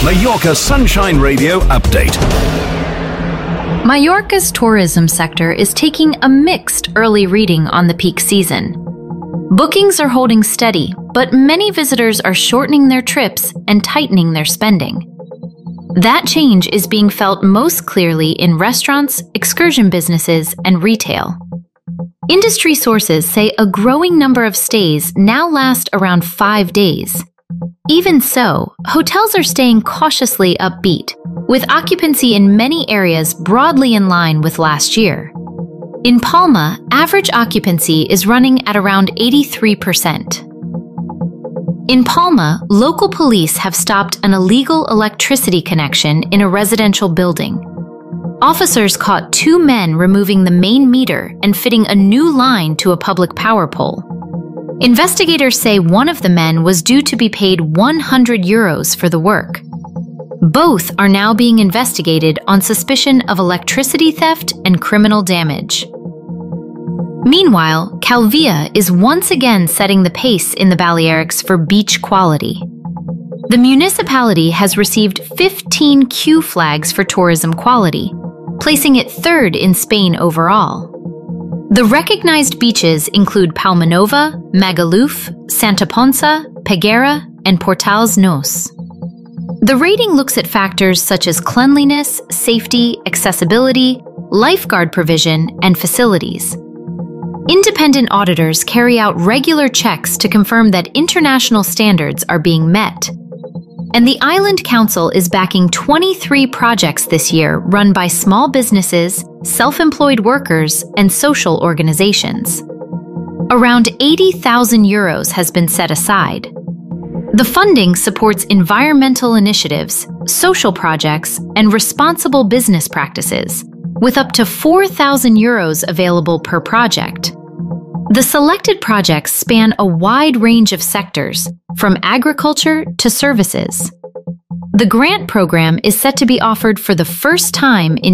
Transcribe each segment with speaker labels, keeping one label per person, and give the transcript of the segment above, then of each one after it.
Speaker 1: Mallorca Sunshine Radio update.
Speaker 2: Mallorca's tourism sector is taking a mixed early reading on the peak season. Bookings are holding steady, but many visitors are shortening their trips and tightening their spending. That change is being felt most clearly in restaurants, excursion businesses, and retail. Industry sources say a growing number of stays now last around 5 days. Even so, hotels are staying cautiously upbeat, with occupancy in many areas broadly in line with last year. In Palma, average occupancy is running at around 83%. In Palma, local police have stopped an illegal electricity connection in a residential building. Officers caught 2 men removing the main meter and fitting a new line to a public power pole. Investigators say one of the men was due to be paid €100 for the work. Both are now being investigated on suspicion of electricity theft and criminal damage. Meanwhile, Calvia is once again setting the pace in the Balearics for beach quality. The municipality has received 15 Q flags for tourism quality, placing it third in Spain overall. The recognized beaches include Palmanova, Magaluf, Santa Ponsa, Peguera, and Portals Nos. The rating looks at factors such as cleanliness, safety, accessibility, lifeguard provision, and facilities. Independent auditors carry out regular checks to confirm that international standards are being met. And the Island Council is backing 23 projects this year run by small businesses, self-employed workers, and social organizations. Around €80,000 has been set aside. The funding supports environmental initiatives, social projects, and responsible business practices, with up to €4,000 available per project. The selected projects span a wide range of sectors, from agriculture to services. The grant program is set to be offered for the first time in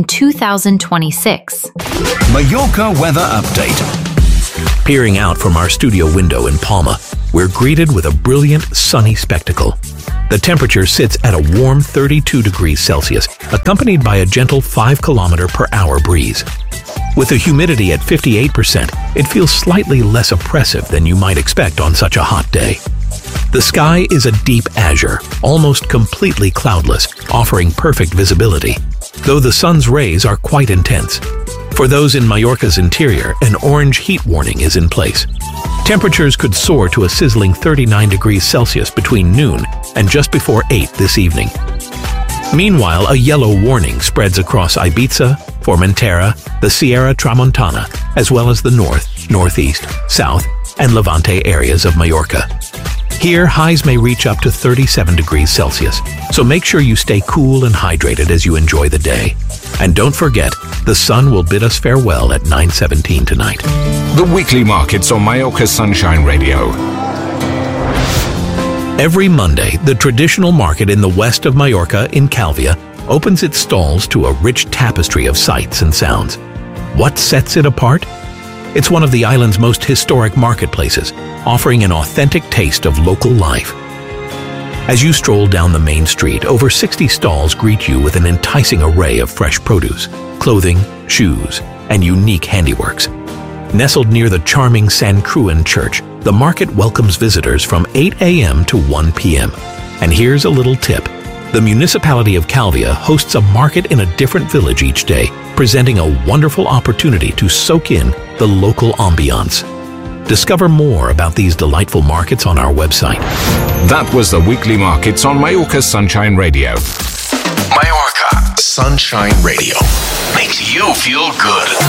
Speaker 2: 2026.
Speaker 1: Mallorca weather update.
Speaker 3: Peering out from our studio window in Palma, we're greeted with a brilliant, sunny spectacle. The temperature sits at a warm 32 degrees Celsius, accompanied by a gentle 5-kilometer-per-hour breeze. With the humidity at 58%, it feels slightly less oppressive than you might expect on such a hot day. The sky is a deep azure, almost completely cloudless, offering perfect visibility, though the sun's rays are quite intense. For those in Mallorca's interior, an orange heat warning is in place. Temperatures could soar to a sizzling 39 degrees Celsius between noon and just before 8 this evening. Meanwhile, a yellow warning spreads across Ibiza, Formentera, the Sierra Tramontana, as well as the north, northeast, south, and Levante areas of Mallorca. Here, highs may reach up to 37 degrees Celsius, so make sure you stay cool and hydrated as you enjoy the day. And don't forget, the sun will bid us farewell at 9:17 tonight.
Speaker 1: The weekly markets on Mallorca Sunshine Radio.
Speaker 3: Every Monday, the traditional market in the west of Mallorca in Calvia opens its stalls to a rich tapestry of sights and sounds. What sets it apart? It's one of the island's most historic marketplaces, offering an authentic taste of local life. As you stroll down the main street, over 60 stalls greet you with an enticing array of fresh produce, clothing, shoes, and unique handiworks. Nestled near the charming San Cruin Church, the market welcomes visitors from 8 a.m. to 1 p.m. And here's a little tip. The municipality of Calvia hosts a market in a different village each day, presenting a wonderful opportunity to soak in the local ambiance. Discover more about these delightful markets on our website.
Speaker 1: That was the weekly markets on Mallorca Sunshine Radio.
Speaker 4: Mallorca Sunshine Radio makes you feel good.